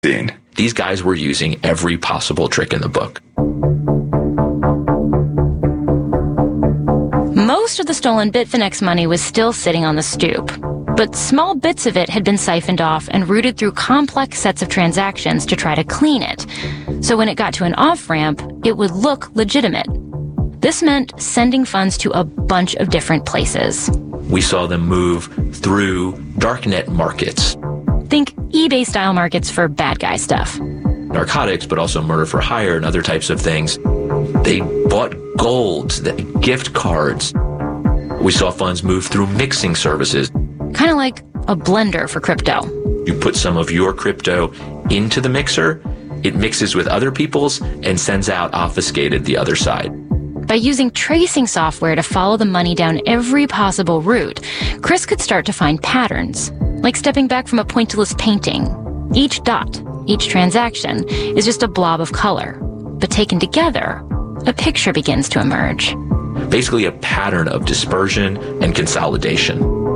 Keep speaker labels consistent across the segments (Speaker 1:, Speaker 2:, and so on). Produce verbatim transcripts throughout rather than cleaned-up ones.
Speaker 1: scene.
Speaker 2: These guys were using every possible trick in the book.
Speaker 3: Most of the stolen Bitfinex money was still sitting on the stoop, but small bits of it had been siphoned off and routed through complex sets of transactions to try to clean it. So when it got to an off-ramp, it would look legitimate. This meant sending funds to a bunch of different places.
Speaker 2: We saw them move through darknet markets.
Speaker 3: Think eBay-style markets for bad guy stuff.
Speaker 2: Narcotics, but also murder for hire and other types of things. They bought gold, gift cards. We saw funds move through mixing services.
Speaker 3: Kind of like a blender for crypto.
Speaker 2: You put some of your crypto into the mixer, it mixes with other people's and sends out obfuscated the other side.
Speaker 3: By using tracing software to follow the money down every possible route, Chris could start to find patterns, like stepping back from a pointillist painting. Each dot, each transaction, is just a blob of color. But taken together, a picture begins to emerge.
Speaker 2: Basically a pattern of dispersion and consolidation.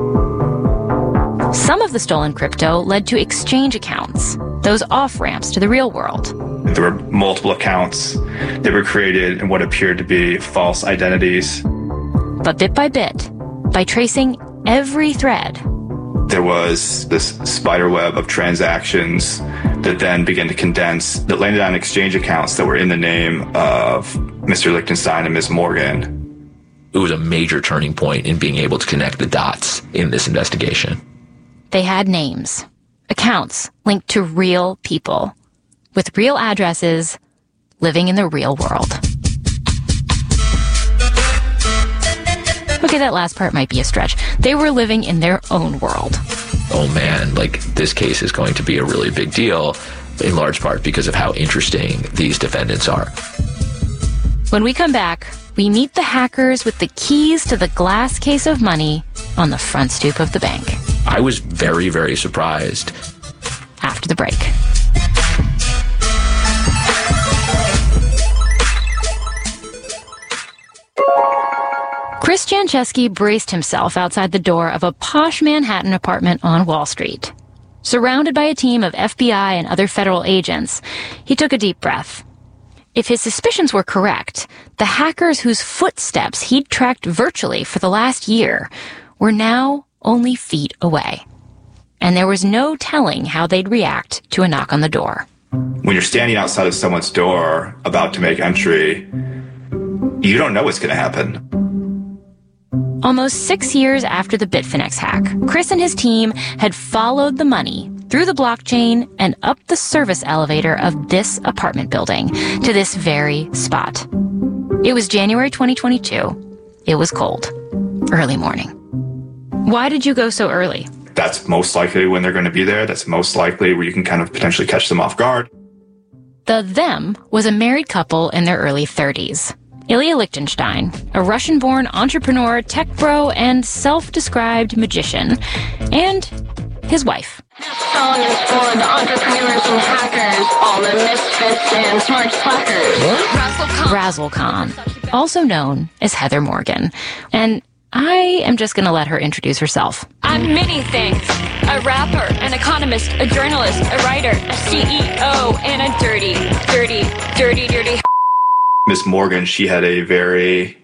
Speaker 3: Some of the stolen crypto led to exchange accounts, those off-ramps to the real world.
Speaker 1: There were multiple accounts that were created in what appeared to be false identities.
Speaker 3: But bit by bit, by tracing every thread,
Speaker 1: there was this spider web of transactions that then began to condense, that landed on exchange accounts that were in the name of Mister Lichtenstein and Miz Morgan.
Speaker 2: It was a major turning point in being able to connect the dots in this investigation.
Speaker 3: They had names, accounts linked to real people, with real addresses, living in the real world. Okay, that last part might be a stretch. They were living in their own world.
Speaker 2: Oh man, like this case is going to be a really big deal, in large part because of how interesting these defendants are.
Speaker 3: When we come back, we meet the hackers with the keys to the glass case of money on the front stoop of the bank.
Speaker 2: I was very, very surprised.
Speaker 3: After the break. Chris Jancheski braced himself outside the door of a posh Manhattan apartment on Wall Street. Surrounded by a team of F B I and other federal agents, he took a deep breath. If his suspicions were correct, the hackers whose footsteps he'd tracked virtually for the last year were now only feet away. And there was no telling how they'd react to a knock on the door.
Speaker 1: When you're standing outside of someone's door about to make entry, you don't know what's going to happen.
Speaker 3: Almost six years after the Bitfinex hack, Chris and his team had followed the money through the blockchain and up the service elevator of this apartment building to this very spot. It was January twenty twenty-two. It was cold. Early morning. Why did you go so early?
Speaker 1: That's most likely when they're going to be there. That's most likely where you can kind of potentially catch them off guard.
Speaker 3: The them was a married couple in their early thirties. Ilya Lichtenstein, a Russian-born entrepreneur, tech bro, and self-described magician, and his wife.
Speaker 4: This song is for the entrepreneurs and hackers, all the misfits and smart slackers.
Speaker 3: Razzle Khan, also known as Heather Morgan. And I am just going to let her introduce herself.
Speaker 4: I'm many things. A rapper, an economist, a journalist, a writer, a C E O, and a dirty, dirty, dirty, dirty...
Speaker 1: Miss Morgan, she had a very,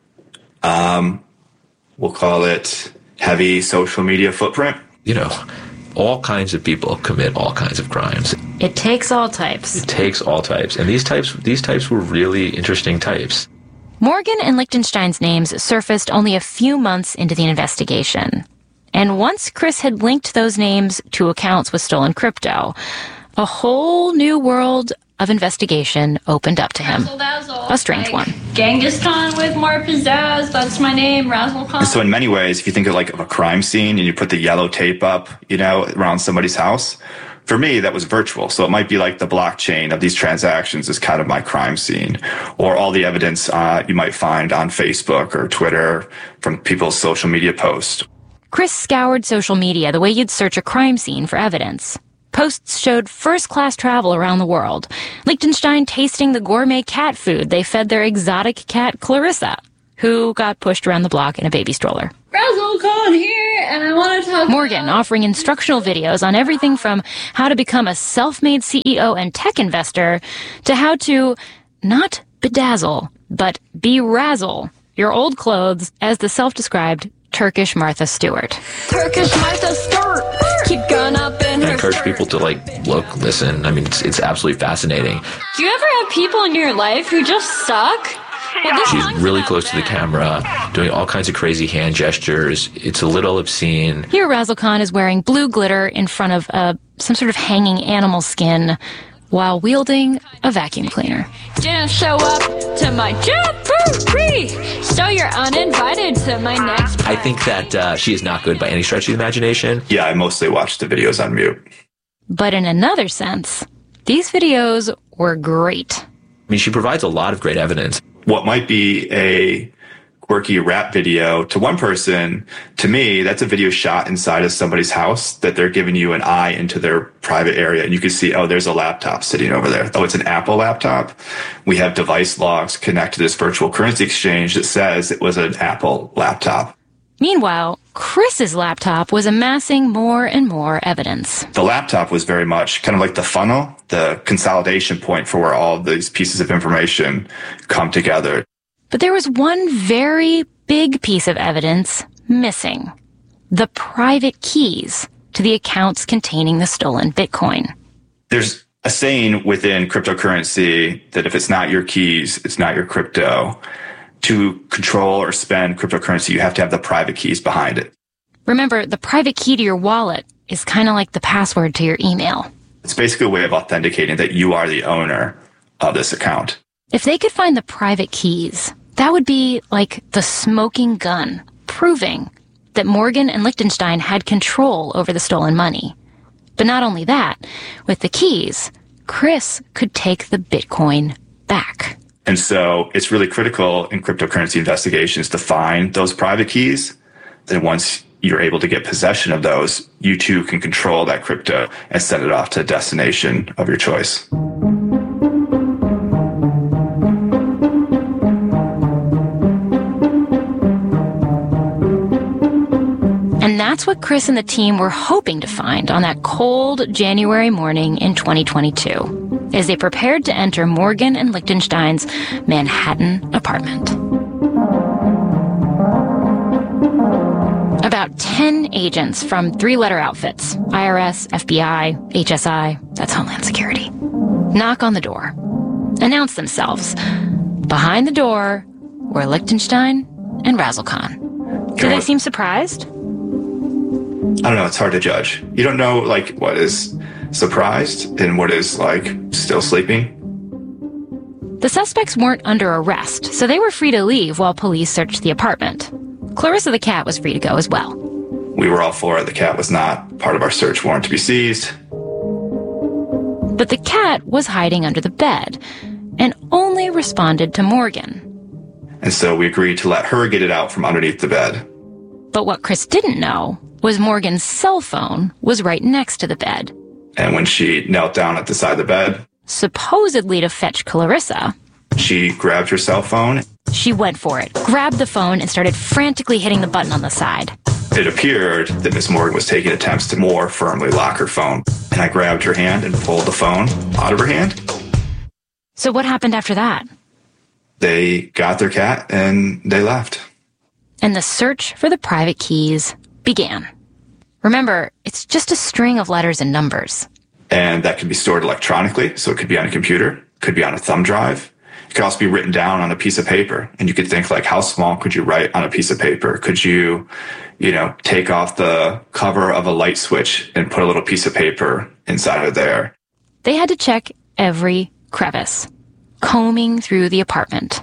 Speaker 1: um, we'll call it heavy social media footprint.
Speaker 2: You know, all kinds of people commit all kinds of crimes.
Speaker 3: It takes all types.
Speaker 2: It takes all types. And these types, these types were really interesting types.
Speaker 3: Morgan and Lichtenstein's names surfaced only a few months into the investigation. And once Chris had linked those names to accounts with stolen crypto, a whole new world of investigation opened up to him.
Speaker 4: Razzle dazzle.
Speaker 3: A strange
Speaker 4: like,
Speaker 3: one.
Speaker 4: Genghis Khan with more pizzazz. That's my name, Razzle Khan.
Speaker 1: So in many ways, if you think of like of a crime scene and you put the yellow tape up, you know, around somebody's house, for me, that was virtual. So it might be like the blockchain of these transactions is kind of my crime scene, or all the evidence uh, you might find on Facebook or Twitter from people's social media posts.
Speaker 3: Chris scoured social media the way you'd search a crime scene for evidence. Posts showed first-class travel around the world. Lichtenstein tasting the gourmet cat food they fed their exotic cat Clarissa, who got pushed around the block in a baby stroller.
Speaker 4: Razzle Khan here, and I want to talk
Speaker 3: Morgan
Speaker 4: about-
Speaker 3: offering instructional videos on everything from how to become a self-made C E O and tech investor to how to not bedazzle, but be-razzle your old clothes as the self-described Turkish Martha Stewart.
Speaker 4: Turkish Martha Stewart. Keep going up in
Speaker 2: I
Speaker 4: her
Speaker 2: encourage
Speaker 4: skirt.
Speaker 2: people to like look, listen. I mean, it's, it's absolutely fascinating.
Speaker 4: Do you ever have people in your life who just suck? Well, this
Speaker 2: She's
Speaker 4: song's
Speaker 2: really
Speaker 4: about
Speaker 2: close to the
Speaker 4: them.
Speaker 2: camera, doing all kinds of crazy hand gestures. It's a little obscene.
Speaker 3: Here, Razzle Khan is wearing blue glitter in front of uh, some sort of hanging animal skin while wielding a vacuum cleaner.
Speaker 4: Didn't show up to my jamboree, so you're uninvited to my next.
Speaker 2: I think that uh, she is not good by any stretch of the imagination.
Speaker 1: Yeah, I mostly watch the videos on mute.
Speaker 3: But in another sense, these videos were great.
Speaker 2: I mean, she provides a lot of great evidence.
Speaker 1: What might be a quirky rap video to one person, to me, that's a video shot inside of somebody's house that they're giving you an eye into their private area. And you can see, oh, there's a laptop sitting over there. Oh, it's an Apple laptop. We have device logs connected to this virtual currency exchange that says it was an Apple laptop.
Speaker 3: Meanwhile, Chris's laptop was amassing more and more evidence.
Speaker 1: The laptop was very much kind of like the funnel, the consolidation point for where all of these pieces of information come together.
Speaker 3: But there was one very big piece of evidence missing. The private keys to the accounts containing the stolen Bitcoin.
Speaker 1: There's a saying within cryptocurrency that if it's not your keys, it's not your crypto. To control or spend cryptocurrency, you have to have the private keys behind it.
Speaker 3: Remember, the private key to your wallet is kind of like the password to your email.
Speaker 1: It's basically a way of authenticating that you are the owner of this account.
Speaker 3: If they could find the private keys, that would be like the smoking gun, proving that Morgan and Liechtenstein had control over the stolen money. But not only that, with the keys, Chris could take the Bitcoin back.
Speaker 1: And so it's really critical in cryptocurrency investigations to find those private keys. Then once you're able to get possession of those, you too can control that crypto and send it off to a destination of your choice.
Speaker 3: And that's what Chris and the team were hoping to find on that cold January morning in twenty twenty-two, as they prepared to enter Morgan and Liechtenstein's Manhattan apartment. About ten agents from three-letter outfits, I R S, F B I, H S I, that's Homeland Security, knock on the door, announce themselves. Behind the door were Liechtenstein and Razzle Khan. Do they seem surprised?
Speaker 1: I don't know. It's hard to judge. You don't know, like, what is surprised and what is, like, still sleeping.
Speaker 3: The suspects weren't under arrest, so they were free to leave while police searched the apartment. Clarissa the cat was free to go as well.
Speaker 1: We were all for it. The cat was not part of our search warrant to be seized.
Speaker 3: But the cat was hiding under the bed and only responded to Morgan.
Speaker 1: And so we agreed to let her get it out from underneath the bed.
Speaker 3: But what Chris didn't know was Morgan's cell phone was right next to the bed.
Speaker 1: And when she knelt down at the side of the bed,
Speaker 3: supposedly to fetch Clarissa,
Speaker 1: she grabbed her cell phone.
Speaker 3: She went for it, grabbed the phone, and started frantically hitting the button on the side.
Speaker 1: It appeared that Miss Morgan was taking attempts to more firmly lock her phone. And I grabbed her hand and pulled the phone out of her hand.
Speaker 3: So what happened after that?
Speaker 1: They got their cat and they left.
Speaker 3: And the search for the private keys began. Remember, it's just a string of letters and numbers.
Speaker 1: And that can be stored electronically, so it could be on a computer, could be on a thumb drive. It could also be written down on a piece of paper. And you could think, like, how small could you write on a piece of paper? Could you, you know, take off the cover of a light switch and put a little piece of paper inside of there?
Speaker 3: They had to check every crevice, combing through the apartment,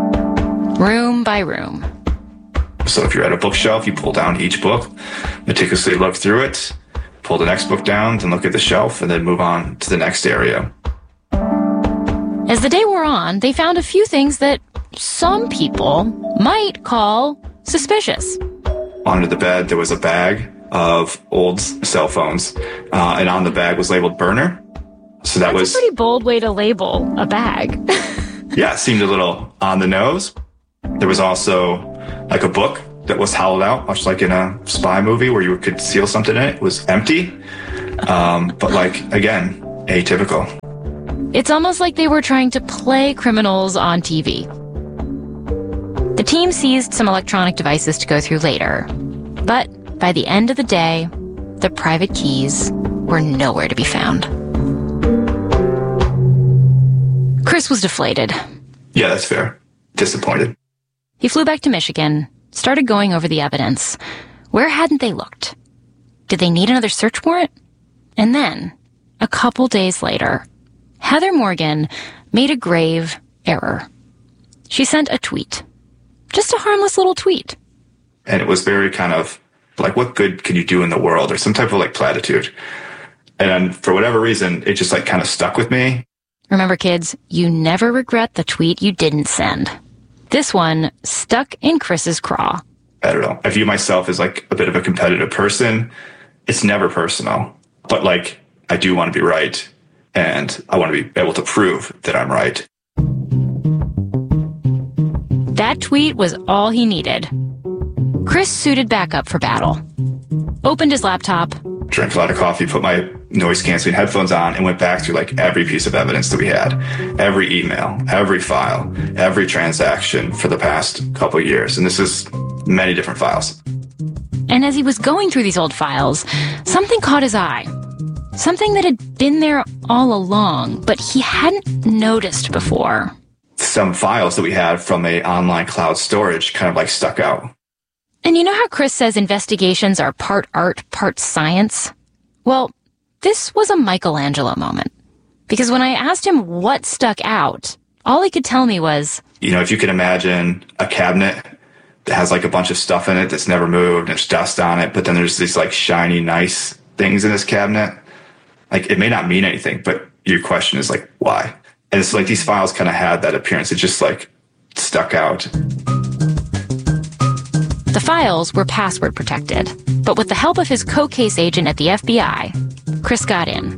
Speaker 3: room by room.
Speaker 1: So if you're at a bookshelf, you pull down each book, meticulously look through it, pull the next book down, then look at the shelf, and then move on to the next area.
Speaker 3: As the day wore on, they found a few things that some people might call suspicious.
Speaker 1: Under the bed, there was a bag of old cell phones, uh, and on the bag was labeled burner. So that
Speaker 3: That's
Speaker 1: was
Speaker 3: a pretty bold way to label a bag.
Speaker 1: yeah, it seemed a little on the nose. There was also like a book that was hollowed out, much like in a spy movie where you could seal something in it, was empty. Um, but like, again, atypical.
Speaker 3: It's almost like they were trying to play criminals on T V. The team seized some electronic devices to go through later. But by the end of the day, the private keys were nowhere to be found. Chris was deflated.
Speaker 1: Yeah, that's fair. Disappointed.
Speaker 3: He flew back to Michigan, started going over the evidence. Where hadn't they looked? Did they need another search warrant? And then, a couple days later, Heather Morgan made a grave error. She sent a tweet. Just a harmless little tweet.
Speaker 1: And it was very kind of like, what good can you do in the world? Or some type of like platitude. And for whatever reason, it just like kind of stuck with me.
Speaker 3: Remember, kids, you never regret the tweet you didn't send. This one stuck in Chris's craw.
Speaker 1: I don't know. I view myself as like a bit of a competitive person. It's never personal. But like, I do want to be right. And I want to be able to prove that I'm right.
Speaker 3: That tweet was all he needed. Chris suited back up for battle. Opened his laptop.
Speaker 1: Drank a lot of coffee, put my noise-canceling headphones on, and went back through like every piece of evidence that we had. Every email, every file, every transaction for the past couple of years. And this is many different files.
Speaker 3: And as he was going through these old files, something caught his eye. Something that had been there all along, but he hadn't noticed before.
Speaker 1: Some files that we had from a online cloud storage kind of like stuck out.
Speaker 3: And you know how Chris says investigations are part art, part science? Well, this was a Michelangelo moment. Because when I asked him what stuck out, all he could tell me was,
Speaker 1: you know, if you can imagine a cabinet that has like a bunch of stuff in it that's never moved, and there's dust on it, but then there's these like shiny, nice things in this cabinet. Like, it may not mean anything, but your question is like, why? And it's like these files kind of had that appearance. It just like stuck out.
Speaker 3: The files were password protected, but with the help of his co-case agent at the F B I, Chris got in.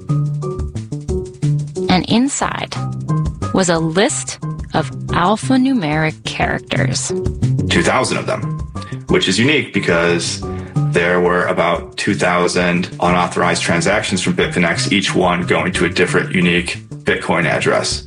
Speaker 3: And inside was a list of alphanumeric characters.
Speaker 1: two thousand of them, which is unique because there were about two thousand unauthorized transactions from Bitfinex, each one going to a different, unique Bitcoin address.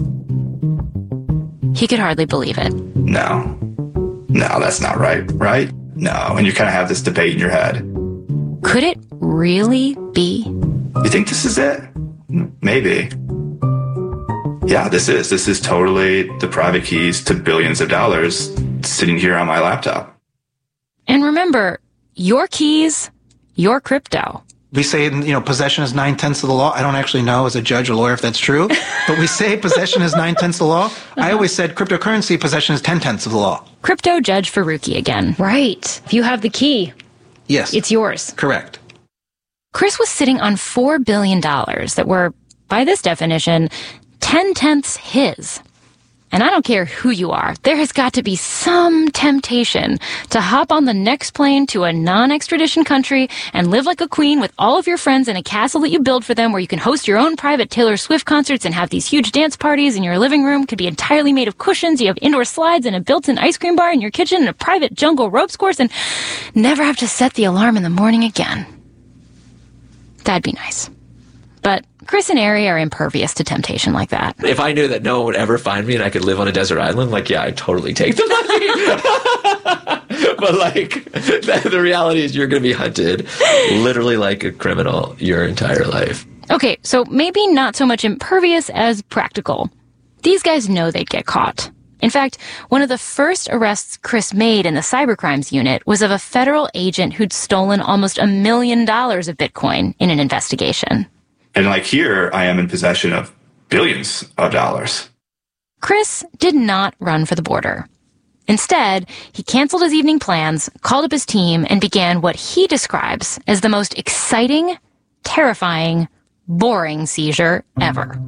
Speaker 3: He could hardly believe it.
Speaker 1: No. No, that's not right, right? No. And you kind of have this debate in your head.
Speaker 3: Could it really be?
Speaker 1: You think this is it? Maybe. Yeah, this is. This is totally the private keys to billions of dollars sitting here on my laptop.
Speaker 3: And remember, your keys, your crypto.
Speaker 5: We say, you know, possession is nine-tenths of the law. I don't actually know as a judge or lawyer if that's true, but we say possession is nine-tenths of the law. Uh-huh. I always said cryptocurrency possession is ten-tenths of the law.
Speaker 3: Crypto Judge Faruqi again. Right. If you have the key,
Speaker 5: yes,
Speaker 3: it's yours.
Speaker 5: Correct.
Speaker 3: Chris was sitting on four billion dollars that were, by this definition, ten-tenths his. And I don't care who you are, there has got to be some temptation to hop on the next plane to a non-extradition country and live like a queen with all of your friends in a castle that you build for them where you can host your own private Taylor Swift concerts and have these huge dance parties, and your living room could be entirely made of cushions. You have indoor slides and a built-in ice cream bar in your kitchen and a private jungle ropes course, and never have to set the alarm in the morning again. That'd be nice. But Chris and Ari are impervious to temptation like that.
Speaker 2: If I knew that no one would ever find me and I could live on a desert island, like, yeah, I'd totally take the money. But, like, the, the reality is you're going to be hunted literally like a criminal your entire life.
Speaker 3: Okay, so maybe not so much impervious as practical. These guys know they'd get caught. In fact, one of the first arrests Chris made in the cybercrimes unit was of a federal agent who'd stolen almost a million dollars of Bitcoin in an investigation.
Speaker 1: And like here, I am in possession of billions of dollars.
Speaker 3: Chris did not run for the border. Instead, he canceled his evening plans, called up his team, and began what he describes as the most exciting, terrifying, boring seizure ever.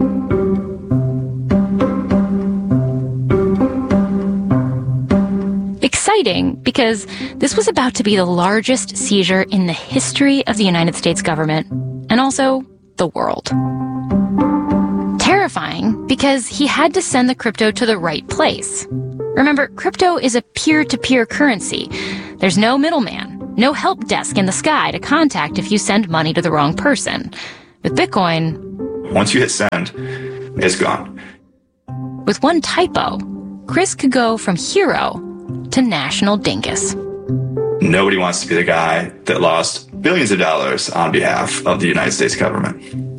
Speaker 3: Exciting because this was about to be the largest seizure in the history of the United States government, and also the world. Terrifying because he had to send the crypto to the right place. Remember, crypto is a peer-to-peer currency. There's no middleman, no help desk in the sky to contact if you send money to the wrong person. With Bitcoin,
Speaker 1: once you hit send, it's gone.
Speaker 3: With one typo, Chris could go from hero to national dingus.
Speaker 1: Nobody wants to be the guy that lost billions of dollars on behalf of the United States government.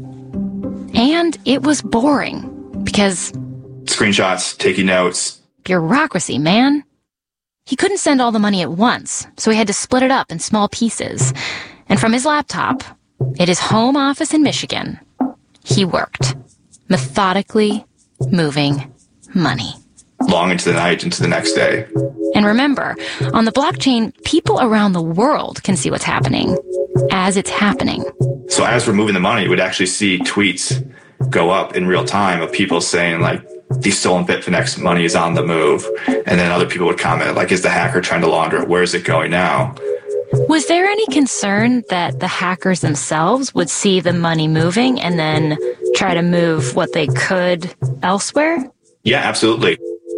Speaker 3: And it was boring because...
Speaker 1: screenshots, taking notes.
Speaker 3: Bureaucracy, man. He couldn't send all the money at once, so he had to split it up in small pieces. And from his laptop, at his home office in Michigan, he worked, methodically moving money.
Speaker 1: Long into the night, into the next day.
Speaker 3: And remember, on the blockchain, people around the world can see what's happening as it's happening.
Speaker 1: So as we're moving the money, we'd actually see tweets go up in real time of people saying, like, the stolen Bitfinex money is on the move. And then other people would comment, like, is the hacker trying to launder it? Where is it going now?
Speaker 3: Was there any concern that the hackers themselves would see the money moving and then try to move what they could elsewhere?
Speaker 1: Yeah, absolutely.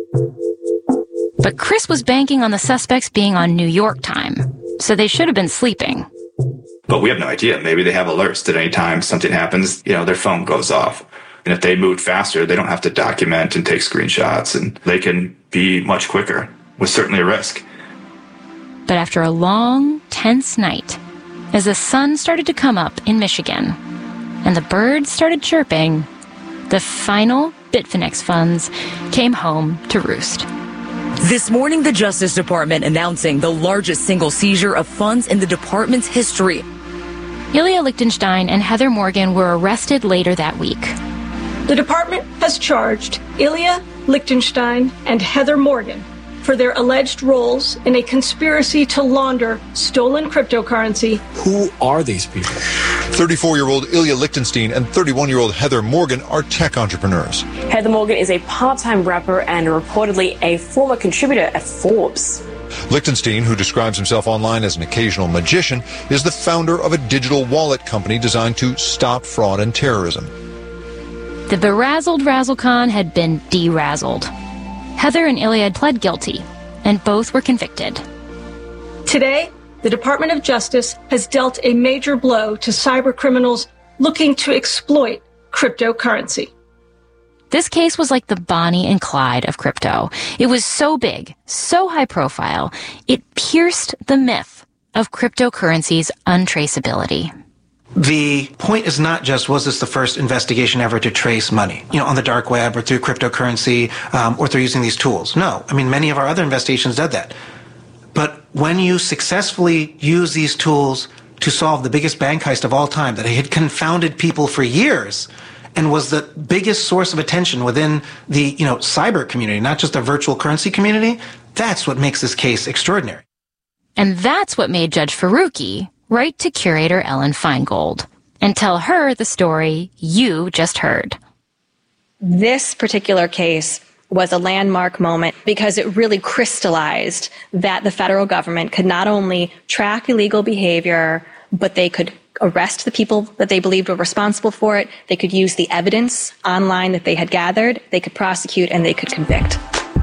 Speaker 3: But Chris was banking on the suspects being on New York time, so they should have been sleeping.
Speaker 1: But we have no idea. Maybe they have alerts that any time something happens, you know, their phone goes off. And if they moved faster, they don't have to document and take screenshots, and they can be much quicker, with certainly a risk.
Speaker 3: But after a long, tense night, as the sun started to come up in Michigan, and the birds started chirping, the final Bitfinex funds came home to roost.
Speaker 6: This morning, the Justice Department announcing the largest single seizure of funds in the department's history.
Speaker 3: Ilya Lichtenstein and Heather Morgan were arrested later that week.
Speaker 7: The department has charged Ilya Lichtenstein and Heather Morgan for their alleged roles in a conspiracy to launder stolen cryptocurrency.
Speaker 8: Who are these people?
Speaker 9: thirty-four-year-old Ilya Lichtenstein and thirty-one-year-old Heather Morgan are tech entrepreneurs.
Speaker 10: Heather Morgan is a part-time rapper and reportedly a former contributor at Forbes.
Speaker 9: Lichtenstein, who describes himself online as an occasional magician, is the founder of a digital wallet company designed to stop fraud and terrorism.
Speaker 3: The berazzled Razzlecon had been derazzled. Heather and Ilya had pled guilty, and both were convicted.
Speaker 7: Today, the Department of Justice has dealt a major blow to cyber criminals looking to exploit cryptocurrency.
Speaker 3: This case was like the Bonnie and Clyde of crypto. It was so big, so high profile, it pierced the myth of cryptocurrency's untraceability.
Speaker 5: The point is not just, was this the first investigation ever to trace money, you know, on the dark web or through cryptocurrency, um, or through using these tools? No. I mean, many of our other investigations did that. But when you successfully use these tools to solve the biggest bank heist of all time that had confounded people for years and was the biggest source of attention within the, you know, cyber community, not just the virtual currency community, that's what makes this case extraordinary.
Speaker 3: And that's what made Judge Faruqi write to curator Ellen Feingold and tell her the story you just heard.
Speaker 11: This particular case was a landmark moment because it really crystallized that the federal government could not only track illegal behavior, but they could arrest the people that they believed were responsible for it. They could use the evidence online that they had gathered. They could prosecute and they could convict.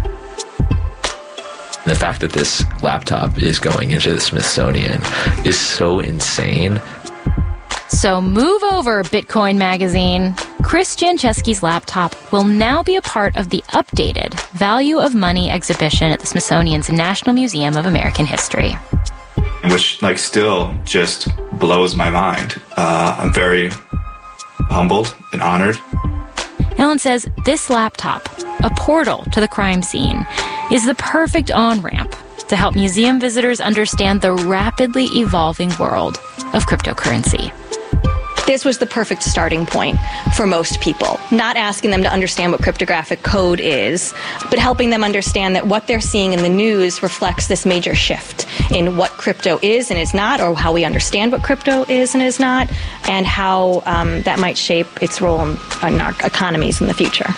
Speaker 2: The fact that this laptop is going into the Smithsonian is so insane.
Speaker 3: So move over, Bitcoin Magazine. Chris Janczewski's laptop will now be a part of the updated Value of Money exhibition at the Smithsonian's National Museum of American History.
Speaker 1: Which, like, still just blows my mind. Uh, I'm very humbled and honored.
Speaker 3: Ellen says this laptop, a portal to the crime scene, is the perfect on-ramp to help museum visitors understand the rapidly evolving world of cryptocurrency.
Speaker 11: This was the perfect starting point for most people, not asking them to understand what cryptographic code is, but helping them understand that what they're seeing in the news reflects this major shift in what crypto is and is not, or how we understand what crypto is and is not, and how um, that might shape its role in, in our economies in the future.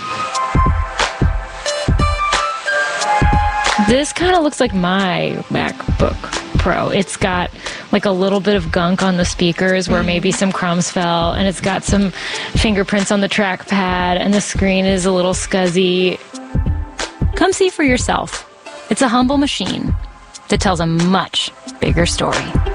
Speaker 3: This kind of looks like my MacBook Pro. It's got like a little bit of gunk on the speakers where maybe some crumbs fell, and it's got some fingerprints on the trackpad, and the screen is a little scuzzy. Come see for yourself. It's a humble machine that tells a much bigger story.